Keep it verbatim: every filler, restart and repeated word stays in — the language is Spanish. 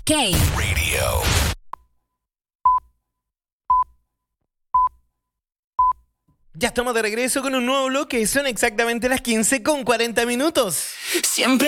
K Radio. Ya estamos de regreso con un nuevo bloque. Son exactamente las quince con cuarenta minutos. Siempre